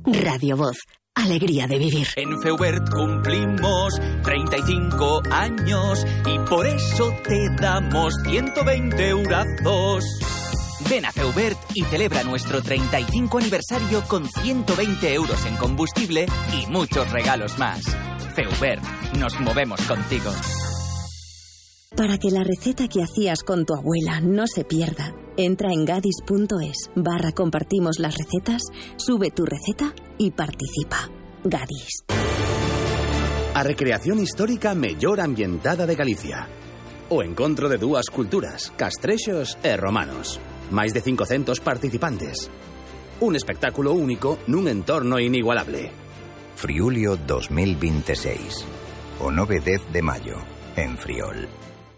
Radio Voz. Alegría de vivir. En Feubert cumplimos 35 años y por eso te damos 120 eurazos. Ven a Feubert y celebra nuestro 35 aniversario con 120 euros en combustible y muchos regalos más. Feubert, nos movemos contigo. Para que la receta que hacías con tu abuela no se pierda, entra en gadis.es/compartimos las recetas, sube tu receta y participa. Gadis. A recreación histórica mellor ambientada de Galicia. O encontro de dúas culturas, castrexos e romanos. Máis de 500 participantes. Un espectáculo único nun entorno inigualable. Friulio 2026. O 9-10 de maio, en Friol.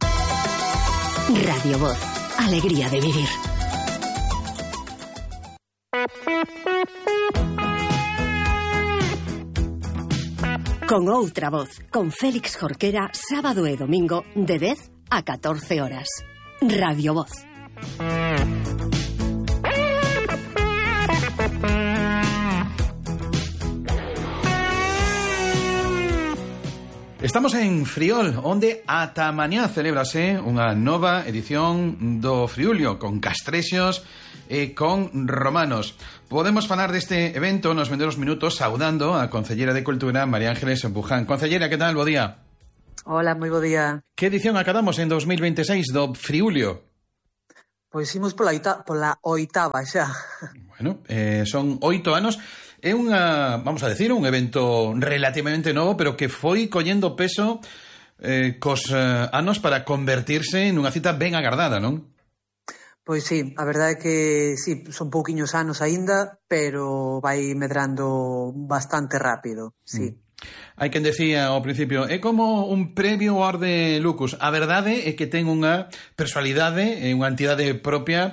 Radio Voz. Alegría de vivir. Con outra voz, con Félix Jorquera, sábado e domingo, de 10 a 14 horas. Radio Voz. Estamos en Friol, onde ata mañá celébrase unha nova edición do Friulio, con castrexos e con romanos. Podemos falar deste evento nos vindeiros minutos saudando a Concellera de Cultura, María Ángeles Empuján. Concellera, que tal? Bo día. Hola, moi bo día. Que edición acabamos en 2026 do Friulio? Pois imos pola oitava xa. Bueno, son 8 anos. É unha, vamos a decir, un evento relativamente novo, pero que foi collendo peso cos anos para convertirse nunha cita ben agardada, non? Pois sí, a verdade é que sí, son pouquiños anos aínda, pero vai medrando bastante rápido, sí. Hai quen decía ao principio, é como un previo ao Arde Lucus. A verdade é que ten unha personalidade, unha entidade propia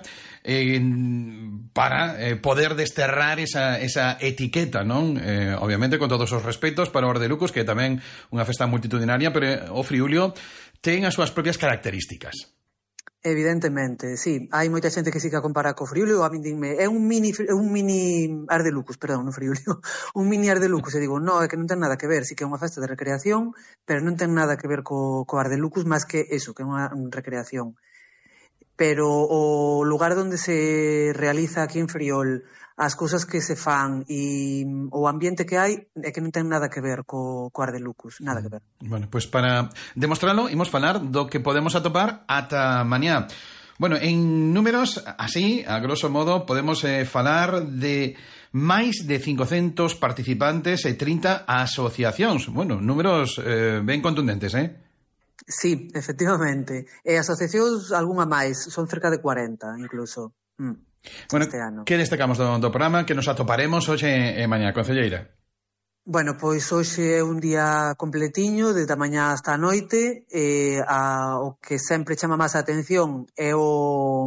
para poder desterrar esa etiqueta, non? Obviamente con todos os respetos para o Arde Lucus, que é tamén unha festa multitudinaria, pero o Friulio ten as súas propias características. Evidentemente, sí. Hai moita xente que sí que a compara co Friulio, a min dime, é un mini Arde Lucus, perdón, non Friulio, un mini Arde Lucus, e digo, no, é que non ten nada que ver, sí que é unha festa de recreación, pero non ten nada que ver co Arde Lucus, máis que eso, que é unha recreación. Pero o lugar onde se realiza aquí en Friol, as cousas que se fan e o ambiente que hai é que non ten nada que ver co Arde Lucus, nada que ver. Bueno, pois para demostralo, imos falar do que podemos atopar ata mañá. Bueno, en números, así, a grosso modo, podemos falar de máis de 500 participantes e 30 asociacións. Bueno, números ben contundentes, Sí, efectivamente. E asociacións, algunha máis, son cerca de 40, incluso. Bueno, este ano. Que destacamos do programa que nos atoparemos hoxe e mañá, concelleira? Bueno, pois hoxe é un día completiño, desde a mañá hasta a noite, o que sempre chama máis a atención é o...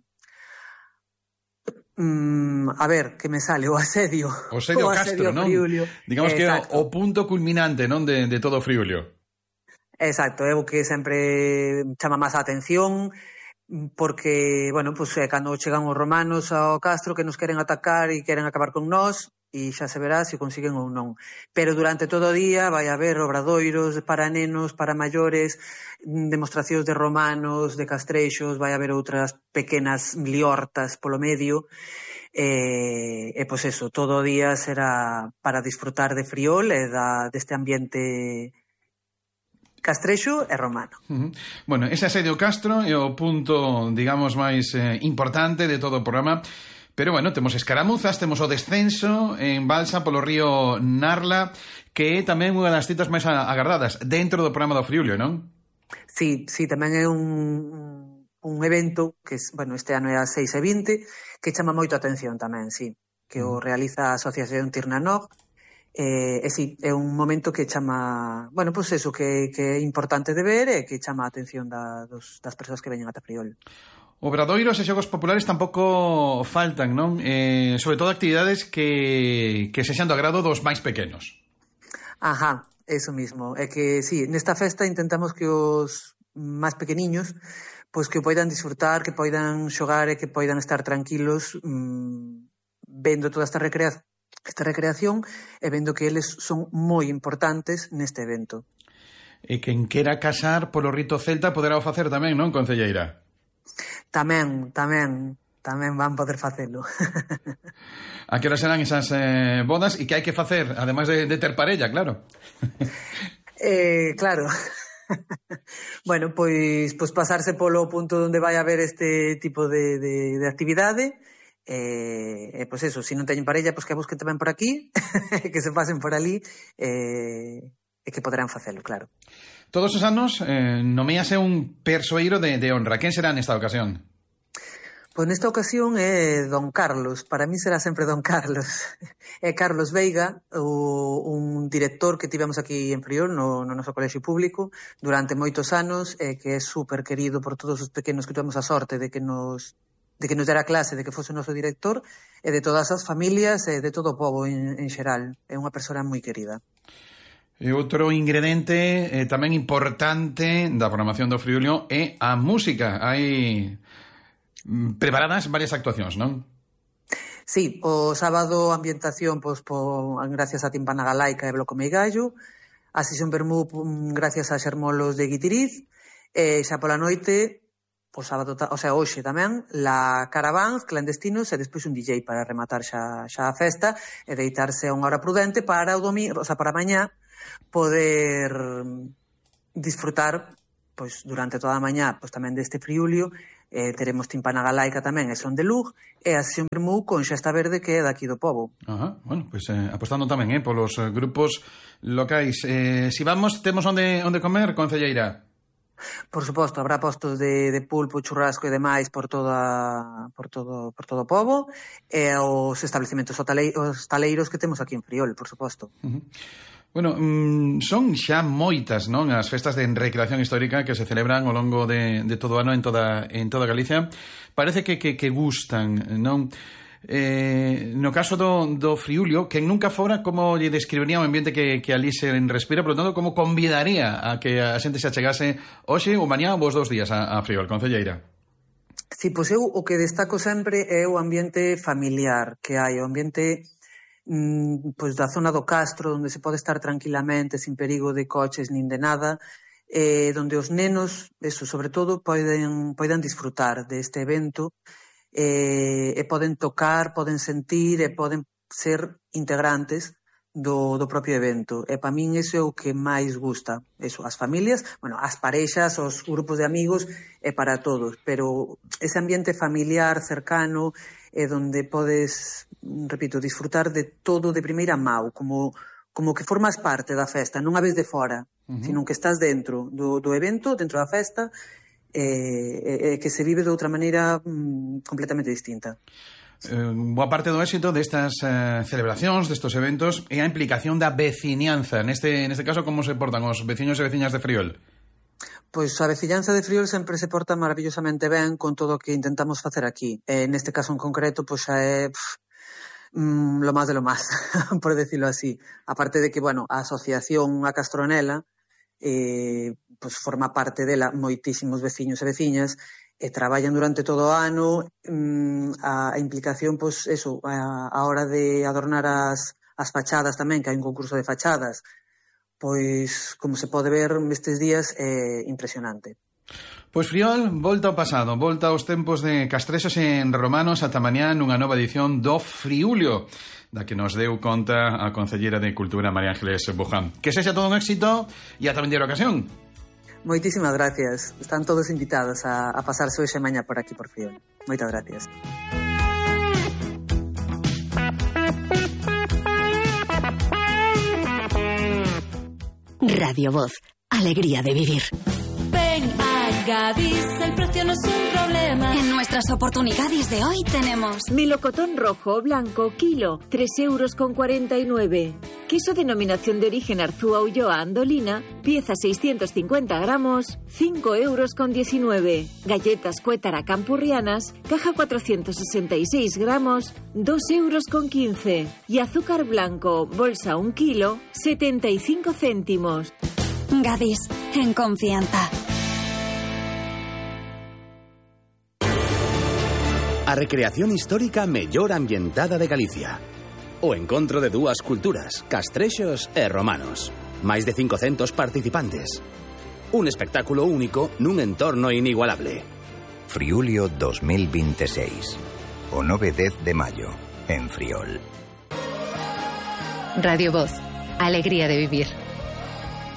a ver, que me sale, o asedio. O asedio Castro, non? Friulio. Digamos que é o punto culminante, non, de todo o Friulio. Exacto, é o que sempre chama máis a atención, porque, bueno, pues, cando chegan os romanos ao Castro que nos queren atacar e queren acabar con nós, e xa se verá se consiguen ou non. Pero durante todo o día vai haber obradoiros para nenos, para maiores, demostracións de romanos, de castrexos, vai haber outras pequenas liortas polo medio, e pois eso, todo o día será para disfrutar de Friol e deste ambiente castrexo e romano. Bueno, ese asedio Castro é o punto, digamos, máis importante de todo o programa. Pero, bueno, temos escaramuzas, temos o descenso en balsa polo río Narla, que é tamén unha das citas máis agardadas dentro do programa do Friulio, non? Sí, tamén é un evento que, bueno, este ano é a 6:20, que chama moito a atención tamén, sí, que o realiza a Asociación Tirnanog. E sí, é un momento que chama, bueno, pois eso, que é importante de ver e que chama a atención das persoas que veñen ata Friol. Obradoiros e xogos populares tampouco faltan, non? Sobre todo actividades que sexan do agrado dos máis pequenos. Ajá, eso mismo. É que, sí, nesta festa intentamos que os máis pequeniños pois que o poidan disfrutar, que poidan xogar e que poidan estar tranquilos vendo toda esta recreación esta recreación e vendo que eles son moi importantes neste evento. E quen quera casar polo rito celta poderá o facer tamén, non, concelleira? Tamén van poder facelo. A que hora serán esas bodas e que hai que facer, ademais de ter parella, claro? Claro. Bueno, pois pasarse polo punto onde vai haber este tipo de actividade. Pois eso, se non teñen parella, pois que busquen tamén por aquí, que se pasen por ali, e que poderán facelo, claro. Todos os anos nomease un persoeiro de honra. Quen será nesta ocasión? Pois nesta ocasión é Don Carlos. Para mí será sempre Don Carlos. É Carlos Veiga, un director que tivemos aquí en Friol, no noso colexio público, durante moitos anos, que é super querido por todos os pequenos que tuvemos a sorte de que nos dera clase, de que fose o noso director, e de todas as familias e de todo o pobo en xeral. É unha persoa moi querida. E outro ingrediente tamén importante da programación do Friulio é a música. Hai preparadas varias actuacións, non? Sí, o sábado a ambientación gracias a Timpana Galaica e Bloco Meigallo, a sesión Bermú gracias a Xermolos de Guitiriz, e xa pola noite, o sábado, hoxe tamén, la Caravans, clandestinos e despois un DJ para rematar xa a festa e deitarse a unha hora prudente para o domingo, para mañá poder disfrutar pois durante toda a mañá pois tamén deste Friulio. Teremos Timpana Galaica tamén e Son de Lug e a sesión Bermú con Xesta Verde, que é daqui do pobo. Bueno, pois apostando tamén polos grupos locais. Si vamos, temos onde comer, concelleira? Por suposto, habrá postos de pulpo, churrasco e demais por todo o pobo, e os establecementos hostaleiros que temos aquí en Friol, por suposto. Bueno, son xa moitas, non, as festas de recreación histórica que se celebran ao longo de todo o ano en toda Galicia. Parece que gustan, non? No caso do Friulio, que nunca fora, como lle describiría o ambiente que ali se respira, por lo tanto, como convidaría a que a xente se achegase hoxe ou mañá ou vos 2 días a Friol, concelleira? Sí, pois eu o que destaco sempre é o ambiente familiar que hai, o ambiente pois da zona do Castro, onde se pode estar tranquilamente, sin perigo de coches nin de nada, donde os nenos, sobre todo, poden disfrutar deste evento, e poden tocar, poden sentir e poden ser integrantes do propio evento. E para min iso é o que máis gusta. As familias, as parexas, os grupos de amigos, é para todos. Pero ese ambiente familiar, cercano, é donde podes, repito, disfrutar de todo de primeira mão, como que formas parte da festa, non a vez de fora, sino que estás dentro do evento, dentro da festa, que se vive de outra maneira completamente distinta. Boa parte do éxito destas celebracións, destos eventos, é a implicación da veciñanza. Neste caso, como se portan os veciños e veciñas de Friol? Pois a veciñanza de Friol sempre se porta maravillosamente ben con todo o que intentamos facer aquí. Neste caso en concreto, pois xa é lo máis de lo máis, por decirlo así. Aparte de que, a asociación A Castronela pois forma parte dela moitísimos veciños e veciñas e traballan durante todo o ano. A implicación, pois eso, a hora de adornar as fachadas tamén, que hai un concurso de fachadas, pois, como se pode ver estes días, é impresionante. Pois Friol volta ao pasado, volta aos tempos de Castrexos en Romanos ata mañá nunha nova edición do Friulio, da que nos deu conta a concelleira de Cultura, María Ángeles Buján. Que sexa todo un éxito e ata vindeira ocasión. Moitísimas gracias. Están todos invitados a pasarse hoxe mañá por aquí por Friol. Moitas gracias. Radio Voz, alegría de vivir. Ven a Gadis, el precio no es un problema. En nuestras oportunidades de hoy tenemos melocotón rojo o blanco, kilo, 3,49 €. Queso denominación de origen Arzúa Ulloa Andolina, pieza 650 gramos, 5,19 €. Galletas Cuétara Campurrianas, caja 466 gramos, 2,15 €. Y azúcar blanco, bolsa 1 kilo, 75 céntimos. Gadis, en confianza. A recreación histórica mellor ambientada de Galicia. O encontro de dúas culturas, castrexos e romanos. Máis de 500 participantes. Un espectáculo único nun entorno inigualable. Friulio 2026. O 9 e 10 de maio, en Friol. Radio Voz. Alegría de vivir.